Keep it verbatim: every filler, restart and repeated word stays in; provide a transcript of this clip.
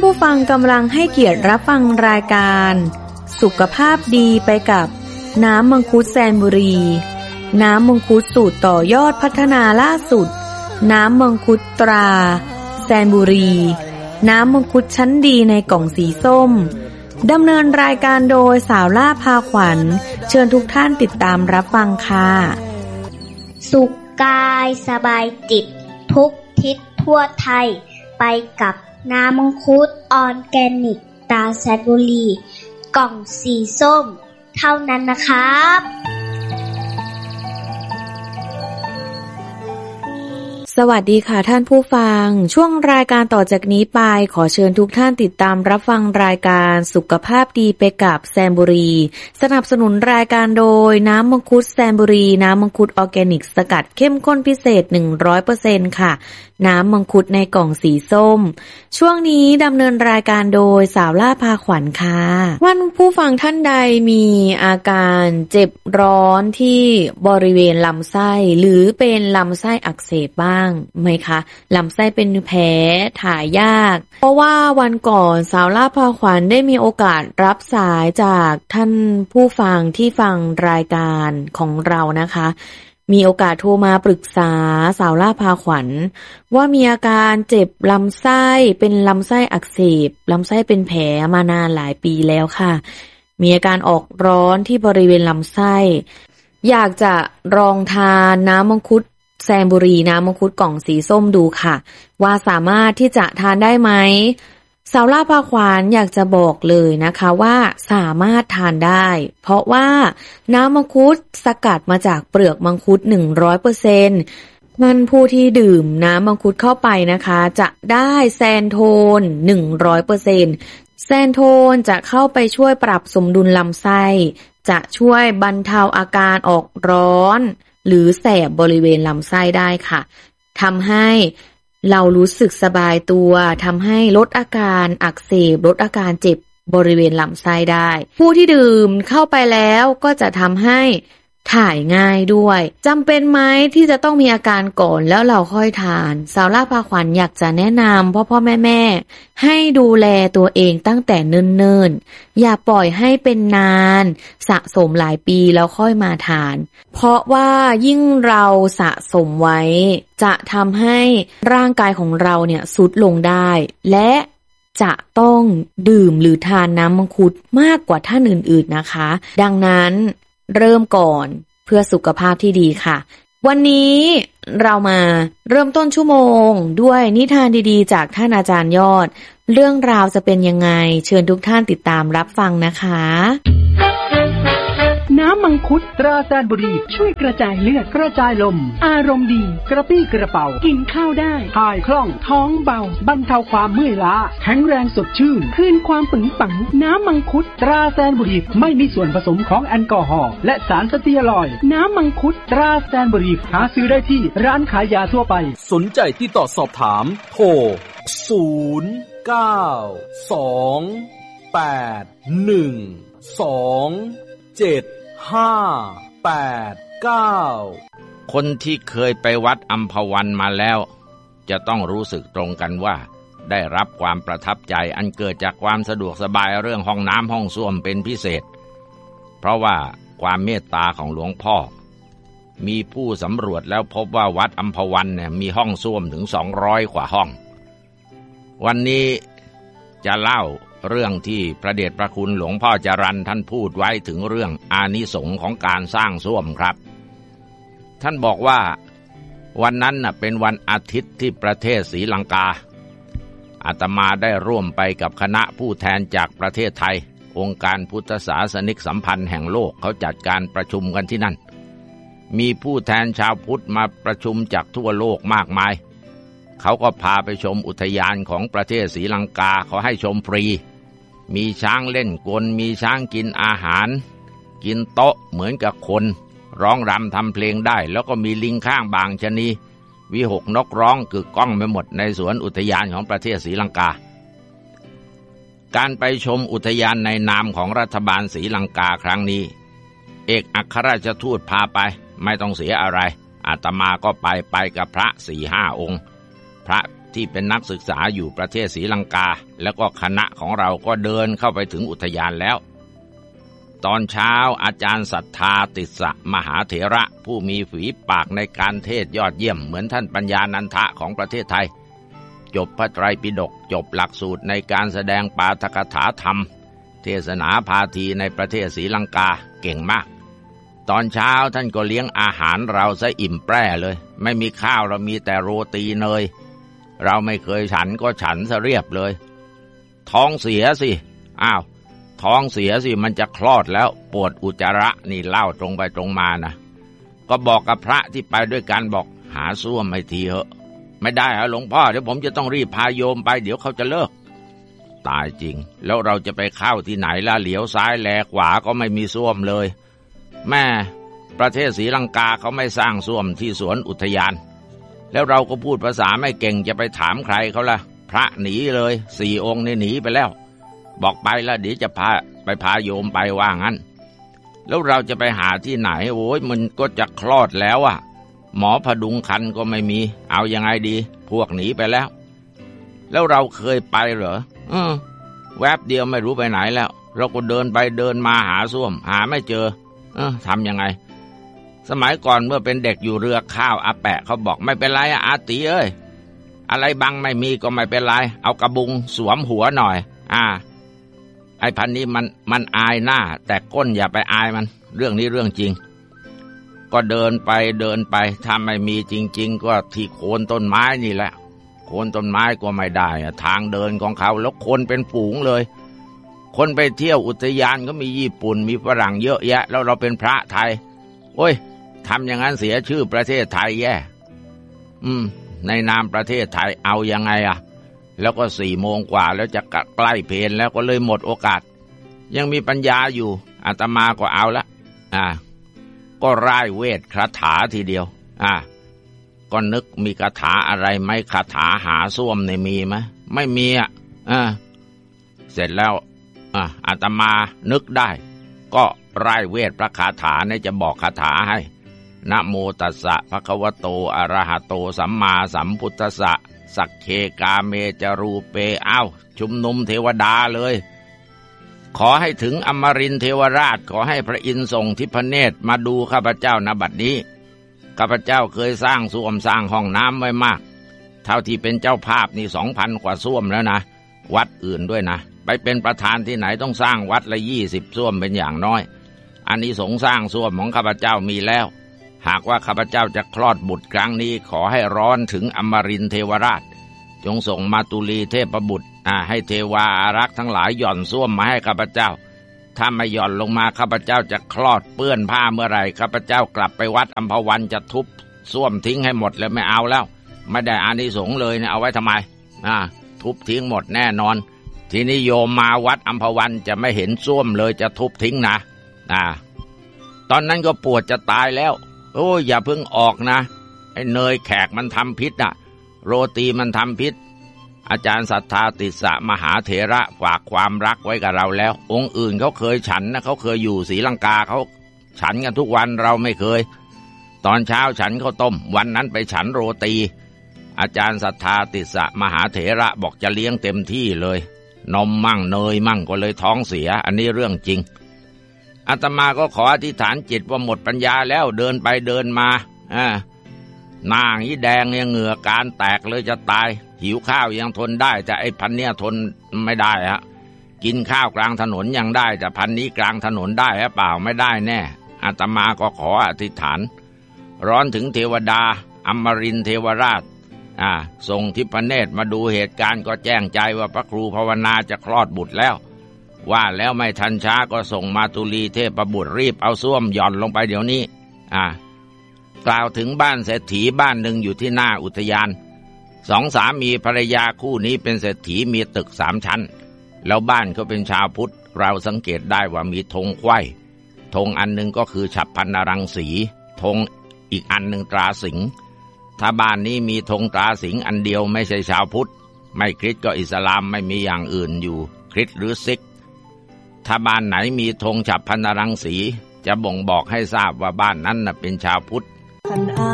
ผู้ฟังกำลังให้เกียรติรับฟังรายการสุขภาพดีไปกับน้ำมังคุดแซนบุรีน้ำมังคุดสูตรต่อยอดพัฒนาล่าสุดน้ำมังคุดตราแซนบุรีน้ำมังคุดชั้นดีในกล่องสีส้มดำเนินรายการโดยสาวล่าพาขวัญเชิญทุกท่านติดตามรับฟังค่ะสุขกายสบายจิตทุกทิศทั่วไทยไปกับน้ำมังคุดออร์แกนิกตราแซนบุรีกล่องสีส้มเท่านั้นนะครับสวัสดีค่ะท่านผู้ฟังช่วงรายการต่อจากนี้ไปขอเชิญทุกท่านติดตามรับฟังรายการสุขภาพดีไปกับแซนบุรีสนับสนุนรายการโดยน้ำมังคุดแซนบุรีน้ำมังคุดออร์แกนิกสกัดเข้มข้นพิเศษ หนึ่งร้อยเปอร์เซ็นต์ ค่ะน้ำมังคุดในกล่องสีส้มช่วงนี้ดำเนินรายการโดยสาวล่าพาขวัญค่ะวันผู้ฟังท่านใดมีอาการเจ็บร้อนที่บริเวณลำไส้หรือเป็นลำไส้อักเสบบ้างไหมคะลำไส้เป็นแผลถ่ายยากเพราะว่าวันก่อนสาวล่าพาขวัญได้มีโอกาสรับสายจากท่านผู้ฟังที่ฟังรายการของเรานะคะมีโอกาสโทรมาปรึกษาสาวล่าพาขวัญว่ามีอาการเจ็บลำไส้เป็นลำไส้อักเสบลำไส้เป็นแผลมานานหลายปีแล้วค่ะมีอาการออกร้อนที่บริเวณลำไส้อยากจะลองทานน้ำมังคุดแซนบุรีน้ำมังคุดกล่องสีส้มดูค่ะว่าสามารถที่จะทานได้ไหมสาวล่าพาขวัญอยากจะบอกเลยนะคะว่าสามารถทานได้เพราะว่าน้ำมังคุดสกัดมาจากเปลือกมังคุด หนึ่งร้อยเปอร์เซ็นต์ นั่นผู้ที่ดื่มน้ำมังคุดเข้าไปนะคะจะได้แซนโทน หนึ่งร้อยเปอร์เซ็นต์ แซนโทนจะเข้าไปช่วยปรับสมดุลลำไส้จะช่วยบรรเทาอาการออกร้อนหรือแสบบริเวณลำไส้ได้ค่ะทำให้เรารู้สึกสบายตัวทำให้ลดอาการอักเสบลดอาการเจ็บบริเวณลำไส้ได้ผู้ที่ดื่มเข้าไปแล้วก็จะทำให้ถ่ายง่ายด้วยจำเป็นไหมที่จะต้องมีอาการก่อนแล้วเราค่อยทานสาวล่าพาขวัญอยากจะแนะนำพ่อพ่อแม่แม่ให้ดูแลตัวเองตั้งแต่เนิ่นๆอย่าปล่อยให้เป็นนานสะสมหลายปีแล้วค่อยมาทานเพราะว่ายิ่งเราสะสมไว้จะทำให้ร่างกายของเราเนี่ยทรุดลงได้และจะต้องดื่มหรือทานน้ำมังคุดมากกว่าท่านอื่นๆนะคะดังนั้นเริ่มก่อนเพื่อสุขภาพที่ดีค่ะวันนี้เรามาเริ่มต้นชั่วโมงด้วยนิทานดีๆจากท่านอาจารย์ยอดเรื่องราวจะเป็นยังไงเชิญทุกท่านติดตามรับฟังนะคะน้ำมังคุดตราแซนบุรีช่วยกระจายเลือดกระจายลมอารมณ์ดีกระปี้กระเป๋ากินข้าวได้ถ่ายคล่องท้องเบาบรรเทาความเมื่อยล้าแข็งแรงสดชื่นคืนความปึงปังน้ำมังคุดตราแซนบุรีไม่มีส่วนผสมของแอลกอฮอล์และสารสเตียรอยด์น้ำมังคุดตราแซนบุรีหาซื้อได้ที่ร้านขายยาทั่วไปสนใจติดต่อสอบถามโทรศูนย์ เก้า สอง แปด หนึ่ง สอง เจ็ดห้า แปด เก้าคนที่เคยไปวัดอัมพวันมาแล้วจะต้องรู้สึกตรงกันว่าได้รับความประทับใจอันเกิดจากความสะดวกสบายเรื่องห้องน้ำห้องส้วมเป็นพิเศษเพราะว่าความเมตตาของหลวงพ่อมีผู้สำรวจแล้วพบว่าวัดอัมพวันเนี่ยมีห้องส้วมถึงสองร้อยกว่าห้องวันนี้จะเล่าเรื่องที่พระเดชพระคุณหลวงพ่อจรัญท่านพูดไว้ถึงเรื่องอานิสงส์ของการสร้างส้วมครับท่านบอกว่าวันนั้นน่ะเป็นวันอาทิตย์ที่ประเทศศรีลังกาอาตมาได้ร่วมไปกับคณะผู้แทนจากประเทศไทยองค์การพุทธศาสนิกสัมพันธ์แห่งโลกเขาจัดการประชุมกันที่นั่นมีผู้แทนชาวพุทธมาประชุมจากทั่วโลกมากมายเขาก็พาไปชมอุทยานของประเทศศรีลังกาเขาให้ชมฟรีมีช้างเล่นกลมีช้างกินอาหารกินโต๊ะเหมือนกับคนร้องรำทำเพลงได้แล้วก็มีลิงข้างบางชนีวิหกนกร้องกึกก้องไปหมดในสวนอุทยานของประเทศศรีลังกาการไปชมอุทยานในนามของรัฐบาลศรีลังกาครั้งนี้เอกอัครราชทูตพาไปไม่ต้องเสียอะไรอาตมาก็ไปไปกับพระสี่ห้าองค์พระที่เป็นนักศึกษาอยู่ประเทศศรีลังกาแล้วก็คณะของเราก็เดินเข้าไปถึงอุทยานแล้วตอนเช้าอาจารย์ศรัทธาติสสะมหาเถระผู้มีฝีปากในการเทศยอดเยี่ยมเหมือนท่านปัญญานันทะของประเทศไทยจบพระไตรปิฎกจบหลักสูตรในการแสดงปาฐกถาธรรมเทศนาพาทีในประเทศศรีลังกาเก่งมากตอนเช้าท่านก็เลี้ยงอาหารเราซะอิ่มแปร่เลยไม่มีข้าวเรามีแต่โรตีเนยเราไม่เคยฉันก็ฉันซะเรียบเลยท้องเสียสิอ้าวท้องเสียสิมันจะคลอดแล้วปวดอุจจาระนี่เล่าตรงไปตรงมานะก็บอกกับพระที่ไปด้วยกันบอกหาส้วมให้ทีเถอะไม่ได้ฮะหลวงพ่อเดี๋ยวผมจะต้องรีบพาโยมไปเดี๋ยวเขาจะเลิกตายจริงแล้วเราจะไปเข้าที่ไหนล่ะเหลียวซ้ายแลขวาก็ไม่มีส้วมเลยแม่ประเทศศรีลังกาเขาไม่สร้างส้วมที่สวนอุทยานแล้วเราก็พูดภาษาไม่เก่งจะไปถามใครเขาล่ะพระหนีเลยสี่องค์นี่หนีไปแล้วบอกไปแล้วเดี๋ยวจะพาไปพาโยมไปว่างั้นแล้วเราจะไปหาที่ไหนโอ้ยมันก็จะคลอดแล้วอ่ะหมอพดุงครรภ์ก็ไม่มีเอายังไงดีพวกหนีไปแล้วแล้วเราเคยไปเหรอเออแวบเดียวไม่รู้ไปไหนแล้วเราก็เดินไปเดินมาหาส้วมหาไม่เจอเออทำยังไงสมัยก่อนเมื่อเป็นเด็กอยู่เรือข้าวอาแปะเขาบอกไม่เป็นไรอะอาตีเอ้ยอะไรบังไม่มีก็ไม่เป็นไรเอากระบุงสวมหัวหน่อยอ่าไอ้พันนี้มันมันอายหน้าแต่ก้นอย่าไปอายมันเรื่องนี้เรื่องจริงก็เดินไปเดินไปถ้าไม่มีจริงๆก็ที่โคนต้นไม้นี่แหละโคนต้นไม้ก็ไม่ได้ทางเดินของเขาแล้วคนเป็นฝูงเลยคนไปเที่ยวอุทยานก็มีญี่ปุ่นมีฝรั่งเยอะแยะแล้วเราเป็นพระไทยโอ้ยทำอย่างนั้นเสียชื่อประเทศไทยแย่อืมในนามประเทศไทยเอายังไงอ่ะแล้วก็สี่โมงกว่าแล้วจะใกล้เพลแล้วก็เลยหมดโอกาสยังมีปัญญาอยู่อาตมาก็เอาละอ่าก็ร่ายเวทคาถาทีเดียวอ่าก็นึกมีคาถาอะไรไหมคาถาหาส้วมในมีไหมไม่มีอ่ะอ่าเสร็จแล้วอ่าอาตมานึกได้ก็ร่ายเวทพระคาถาเนี่ยจะบอกคาถาให้นะโมตัสสะภะคะวะโตอะระหะโตสัมมาสัมพุทธัสสะสักเคกาเมจรูเปอ้าวชุมนุมเทวดาเลยขอให้ถึงอมรินทร์เทวราชขอให้พระอินทร์ส่งทิพเนตรมาดูข้าพเจ้าณบัดนี้ข้าพเจ้าเคยสร้างส้วมสร้างห้องน้ำไว้มากเท่าที่เป็นเจ้าภาพนี่สองพันกว่าส้วมแล้วนะวัดอื่นด้วยนะไปเป็นประธานที่ไหนต้องสร้างวัดละยี่สิบส้วมเป็นอย่างน้อยอันนี้สงสร้างส้วมของข้าพเจ้ามีแล้วหากว่าข้าพเจ้าจะคลอดบุตรครั้งนี้ขอให้ร้อนถึงอมรินทร์เทวราชจงส่งมาตุลีเทพบุตรอ่าให้เทวาอารักษ์ทั้งหลายหย่อนส้วมมาให้ข้าพเจ้าถ้าไม่หย่อนลงมาข้าพเจ้าจะคลอดเปื้อนผ้าเมื่อไหร่ข้าพเจ้ากลับไปวัดอัมพวันจะทุบส้วมทิ้งให้หมดแล้วไม่เอาแล้วไม่ได้อานิสงส์เลยเนี่ยเอาไว้ทำไมอ่าทุบทิ้งหมดแน่นอนทีนี้โยมมาวัดอัมพวันจะไม่เห็นส้วมเลยจะทุบทิ้งนะอ่าตอนนั้นก็ปวดจะตายแล้วโอ้ยอย่าเพิ่งออกนะไอ้เนยแขกมันทำพิษน่ะโรตีมันทำพิษอาจารย์ศรัทธาติสสะมหาเถระฝากความรักไว้กับเราแล้วองค์อื่นเขาเคยฉันนะเขาเคยอยู่ศรีลังกาเขาฉันกันทุกวันเราไม่เคยตอนเช้าฉันข้าวต้มวันนั้นไปฉันโรตีอาจารย์ศรัทธาติสสะมหาเถระบอกจะเลี้ยงเต็มที่เลยนมมั่งเนยมั่งก็เลยท้องเสียอันนี้เรื่องจริงอาตมาก็ขออธิษฐานจิตว่าหมดปัญญาแล้วเดินไปเดินมาอ่าหน้านี้แดงเนี่ยเหงื่อการแตกเลยจะตายหิวข้าวยังทนได้แต่ไอ้พันเนี่ยทนไม่ได้ฮะกินข้าวกลางถนนยังได้แต่พันนี้กลางถนนได้หรือเปล่าไม่ได้แน่อาตมาก็ขออธิษฐานร้อนถึงเทวดาอมรินทร์เทวราชอ่าส่งทิพเนตรมาดูเหตุการณ์ก็แจ้งใจว่าพระครูภาวนาจะคลอดบุตรแล้วว่าแล้วไม่ทันช้าก็ส่งมาตุลีเทพบุตรรีบเอาส้วมหย่อนลงไปเดี๋ยวนี้อ่ากล่าวถึงบ้านเศรษฐีบ้านหนึ่งอยู่ที่หน้าอุทยานสองสามีภรรยาคู่นี้เป็นเศรษฐีมีตึกสามชั้นแล้วบ้านเขาเป็นชาวพุทธเราสังเกตได้ว่ามีธงไขว้ธงอันหนึ่งก็คือฉัพพรรณรังสีธงอีกอันหนึ่งตราสิงห์ถ้าบ้านนี้มีธงตราสิงห์อันเดียวไม่ใช่ชาวพุทธไม่คริสต์ก็อิสลามไม่มีอย่างอื่นอยู่คริสต์หรือซิกถ้าบ้านไหนมีธงฉัพพรรณรังสีจะบ่งบอกให้ทราบว่าบ้านนั้นน่ะเป็นชาวพุทธ